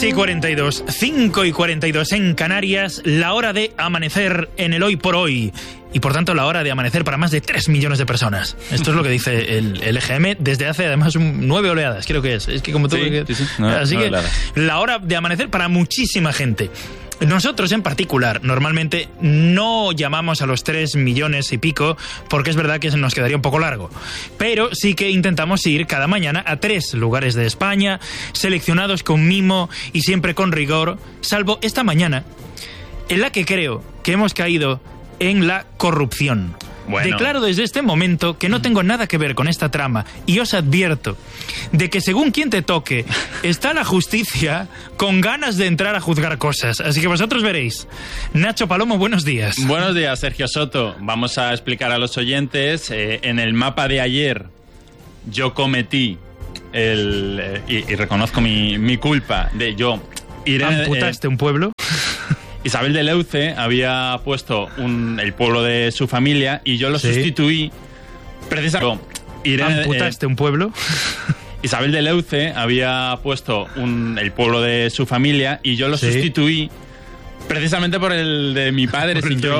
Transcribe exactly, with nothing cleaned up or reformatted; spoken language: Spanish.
y cuarenta y dos, cinco y cuarenta y dos en Canarias, la hora de amanecer en el hoy por hoy. Y por tanto la hora de amanecer para más de tres millones de personas. Esto es lo que dice el, el E G M desde hace además un, nueve oleadas, creo que es. Es que como tú... Sí, que, sí, sí. No, así no que oleadas. La hora de amanecer para muchísima gente. Nosotros en particular normalmente no llamamos a los tres millones y pico porque es verdad que se nos quedaría un poco largo, pero sí que intentamos ir cada mañana a tres lugares de España, seleccionados con mimo y siempre con rigor, salvo esta mañana en la que creo que hemos caído en la corrupción. Bueno. Declaro desde este momento que no tengo nada que ver con esta trama y os advierto de que según quien te toque, está la justicia con ganas de entrar a juzgar cosas. Así que vosotros veréis. Nacho Palomo, buenos días. Buenos días, Sergio Soto. Vamos a explicar a los oyentes. Eh, en el mapa de ayer yo cometí el... Eh, y, y reconozco mi, mi culpa de yo... Ir en, ¿Amputaste eh, un pueblo? Isabel de Leuce había puesto un, el pueblo de su familia y yo lo ¿Sí? sustituí precisamente. ¿Amputaste eh, un pueblo? Isabel de Leuce había puesto un, el pueblo de su familia y yo lo ¿Sí? sustituí precisamente por el de mi padre. Por el Sin yo